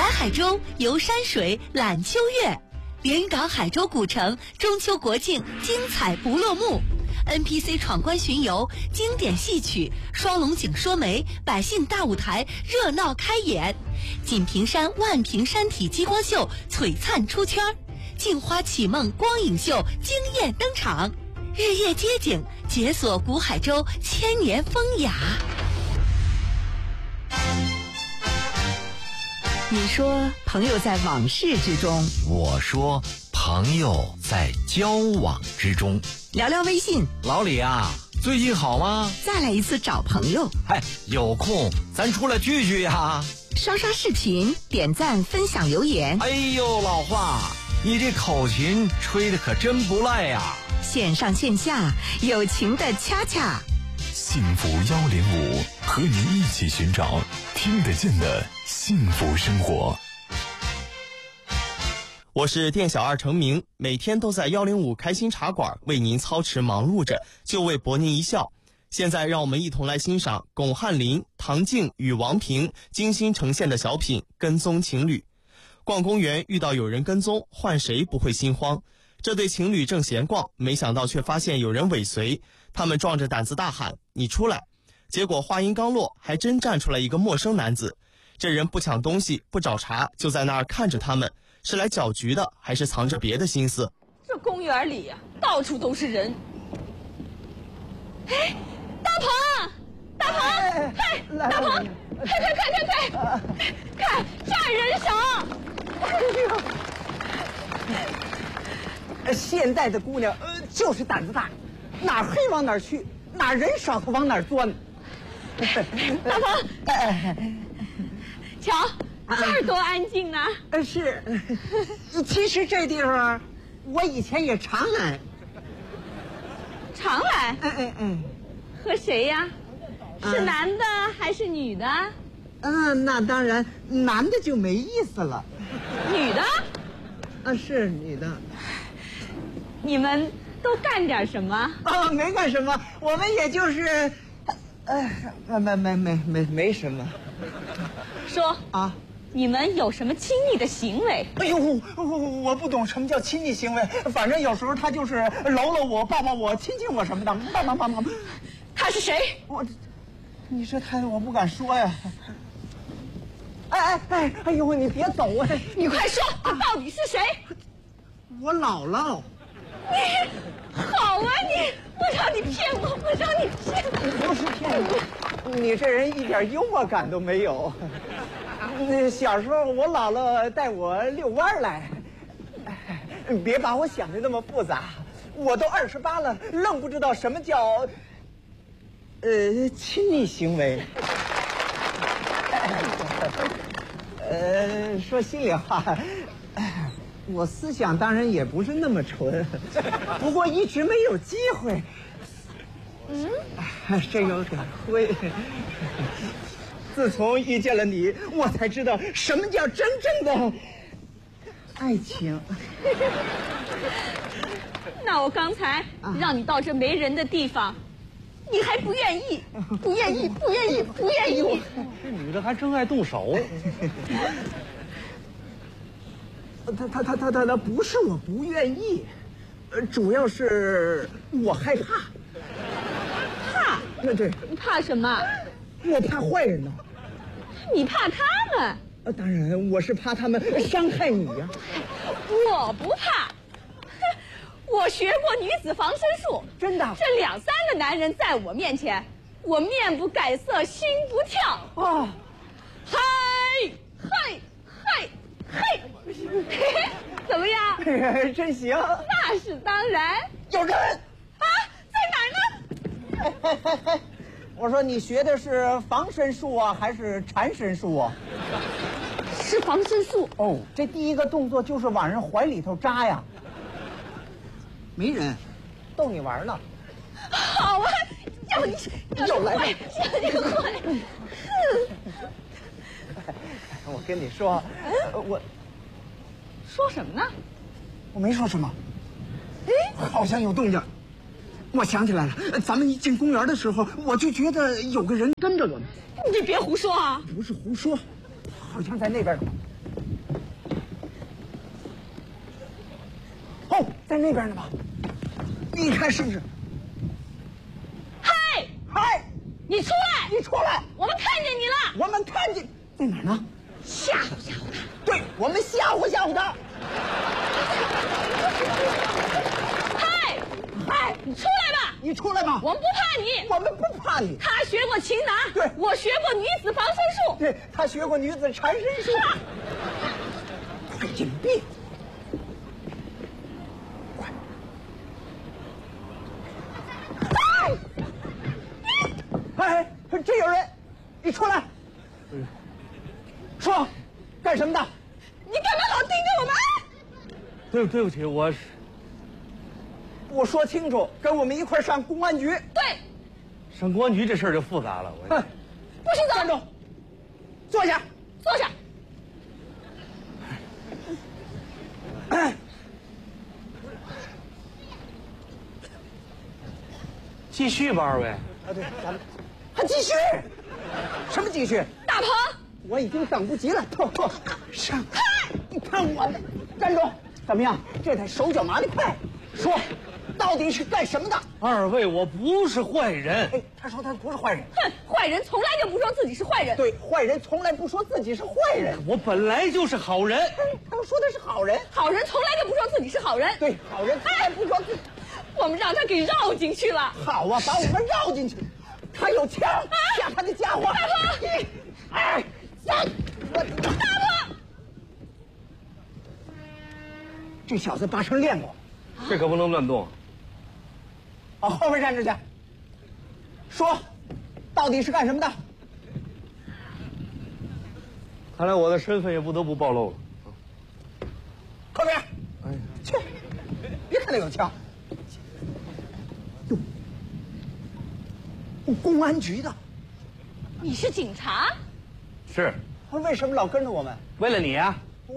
海州游山水览秋月，连云港海州古城中秋国庆精彩不落幕。NPC 闯关巡游，经典戏曲，双龙井说媒，百姓大舞台热闹开演。锦屏山万屏山体激光秀璀璨出圈，镜花启梦光影秀惊艳登场。日夜街景，解锁古海州千年风雅。 你说朋友在往事之中， 我说朋友在交往之中。 聊聊微信， 老李啊，最近好吗？ 再来一次找朋友。 嗨，有空咱出来聚聚呀。 刷刷视频，点赞分享留言。 哎呦，老华，你这口琴吹得可真不赖呀。 线上线下友情的恰恰。 幸福105，和您一起寻找听得见的幸福生活。 我是店小二程明，每天都在105开心茶馆为您操持忙碌着，就为博您一笑。现在让我们一同来欣赏巩汉林、唐静与王平精心呈现的小品《跟踪情侣》。逛公园遇到有人跟踪，换谁不会心慌？这对情侣正闲逛，没想到却发现有人尾随，他们壮着胆子大喊：“你出来！”结果话音刚落，还真站出来一个陌生男子。这人不抢东西，不找茬，就在那儿看着他们，是来搅局的，还是藏着别的心思？ 这公园里呀，到处都是人。哎，大鹏，大鹏，嗨，大鹏，快，看这儿人少。 现在的姑娘就是胆子大，哪黑往哪去，哪人少往哪钻。 大鹏，瞧这儿多安静啊！ 是，其实这地方我以前也常来。 常来？和谁呀？是男的还是女的？ 那当然，男的就没意思了。 女的？ 是女的。 你们都干点什么？ 没干什么，我们也就是，没什么。 说啊，你们有什么亲昵的行为？ 哎呦，我不懂什么叫亲昵行为，反正有时候他就是搂搂我、抱抱我、亲亲我什么的。爸。 他是谁？ 你这态度我不敢说呀。哎呦，你别走啊！ 你快说，他到底是谁？ 我姥姥。 你好啊你！我让你骗我，我让你骗我！ 不是骗你，你这人一点幽默感都没有。小时候我姥姥带我遛弯来，别把我想的那么复杂，我都28了，愣不知道什么叫亲昵行为。说心里话，我思想当然也不是那么纯，不过一直没有机会。这有点灰。自从遇见了你，我才知道什么叫真正的爱情。 那我刚才让你到这没人的地方，你还不愿意？不愿意！ 这女的还真爱动手。 他不是我不愿意，主要是我害怕。 怕？ 对。 你怕什么？ 我怕坏人呢。 你怕他们？ 当然，我是怕他们伤害你呀。 我不怕，我学过女子防身术。 真的？ 这2、3个男人在我面前，我面不改色，心不跳。嗨！怎么样？ 真行。 那是当然。 有人啊？在哪儿呢？ 我说你学的是防身术啊，还是缠身术啊？ 是防身术。 这第一个动作就是往人怀里头扎呀。没人，逗你玩呢。 好啊，要你又来了， 要你坏。 我跟你说，我说什么呢？ 我没说什么。好像有动静。我想起来了，咱们一进公园的时候，我就觉得有个人跟着我们。 你别胡说啊！ 不是胡说， 好像在那边。哦，在那边呢吧？你看是不是？ 嗨，你出来！ 你出来！ 我们看见你了！ 我们看见在哪儿呢？ 吓唬吓唬他！ 对，我们吓唬吓唬他。 嗨，你出来吧！ 你出来吧！ 我们不怕你， 我们不怕你。 他学过擒拿， 对， 我学过女子防身术， 对，他学过女子缠身术。快隐蔽！快！哎，这有人！你出来！说，干什么的？ 你干嘛老盯着我们？ 对不起， 我说清楚，跟我们一块上公安局。 对， 上公安局这事儿就复杂了。 不许走！ 站住！坐下！ 坐下！ 继续吧，二位。 啊，对，咱们还继续？什么继续？ 大鹏， 我已经等不及了，上！你看我的，站住！怎么样？这才手脚麻利，快说，到底是干什么的？ 二位，我不是坏人。 哎，他说他不是坏人。 哼，坏人从来就不说自己是坏人。 对，坏人从来不说自己是坏人。 我本来就是好人。 他说的是好人。 好人从来就不说自己是好人。 对，好人从来不说自己。 我们让他给绕进去了。 好啊，把我们绕进去。他有枪，吓他的家伙！ 大鹏 1、2、3，我大鹏， 这小子八成练过。 这可不能乱动。 往后边站着去。说，到底是干什么的？ 看来我的身份也不得不暴露了。 后边。 哎呀， 去，别看他有枪。公安局的。 你是警察？ 是。 为什么老跟着我们？ 为了你啊。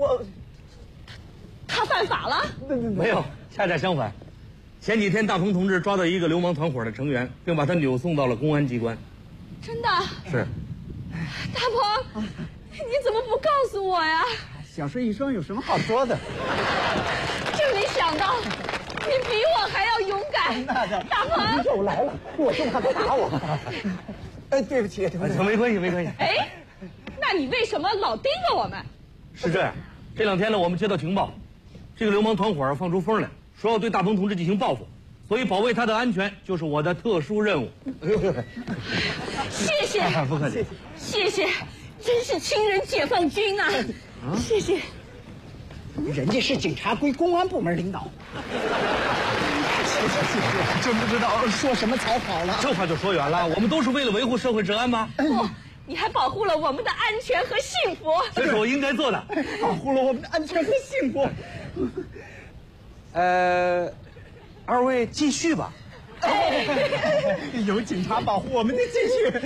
他犯法了？ 没有，恰恰相反。前几天大鹏同志抓到一个流氓团伙的成员，并把他扭送到了公安机关。 真的？ 是。 大鹏，你怎么不告诉我呀？ 小事一桩，有什么好说的？ 真没想到，你比我还要勇敢。大鹏又来了，我就怕他打我。对不起， 没关系，没关系。 哎，那你为什么老盯着我们？ 是这样，这2天呢，我们接到情报，这个流氓团伙放出风来，说要对大鹏同志进行报复，所以保卫他的安全就是我的特殊任务。 谢谢， 不客气。 谢谢，真是亲人解放军啊！谢谢。 人家是警察，归公安部门领导。谢，真不知道说什么才好了。 这话就说远了，我们都是为了维护社会治安吗？ 不，你还保护了我们的安全和幸福。 这是我应该做的， 保护了我们的安全和幸福。 二位继续吧。 有警察保护我们，得继续。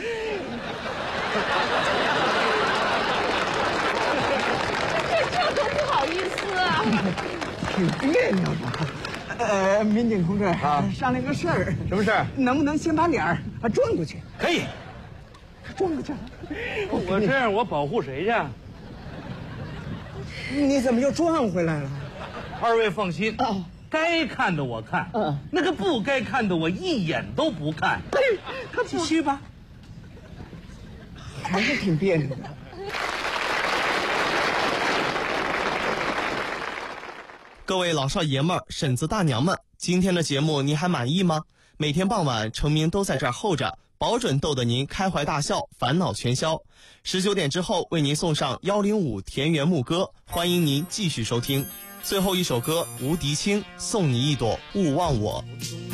这多不好意思啊！ 挺别扭的。民警同志啊，商量个事儿。 什么事儿？ 能不能先把脸儿转过去？ 可以。 转过去。 我这样，我保护谁去？ 你怎么又转回来了？ 二位放心，该看的我看，那个不该看的我一眼都不看。继续吧。 还是挺别扭的。 各位老少爷们儿、婶子大娘们，今天的节目您还满意吗？每天傍晚，程明都在这儿候着，保准逗得您开怀大笑，烦恼全消。19点之后为您送上105田园牧歌，欢迎您继续收听。最后一首歌，吴迪清《送你一朵勿忘我》。